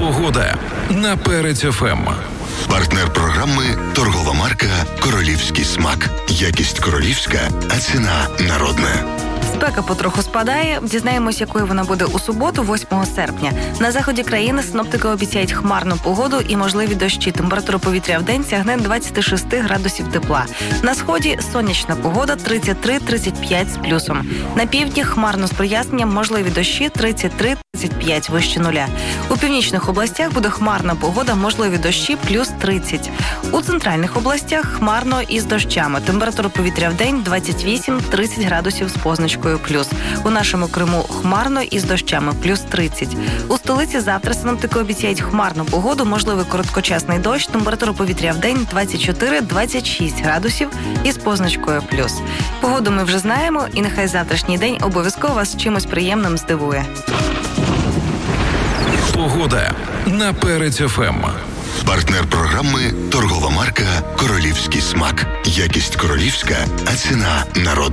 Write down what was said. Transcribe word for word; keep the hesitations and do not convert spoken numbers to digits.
Погода на Перець ФМ. Партнер програми – торгова марка «Королівський смак». Якість королівська, а ціна народна. Спека потроху спадає. Дізнаємось, якою вона буде у суботу, восьмого серпня. На заході країни синоптики обіцяють хмарну погоду і можливі дощі. Температура повітря в день сягне двадцять шість градусів тепла. На сході сонячна погода тридцять три тридцять п'ять з плюсом. На півдні хмарно з проясненням, можливі дощі тридцять три тридцять п'ять вище нуля. У північних областях буде хмарна погода, можливі дощі плюс тридцять. У центральних областях хмарно із дощами. Температура повітря в день двадцять вісім тридцять градусів з позначкою плюс. У нашому Криму хмарно із дощами плюс тридцять. У столиці завтра синоптики обіцяють хмарну погоду, можливий короткочасний дощ. Температура повітря в день двадцять чотири двадцять шість градусів із позначкою плюс. Погоду ми вже знаємо, і нехай завтрашній день обов'язково вас чимось приємним здивує. Погода на Перець ФМ. Партнер програми – торгова марка «Королівський смак». Якість королівська, а ціна народна.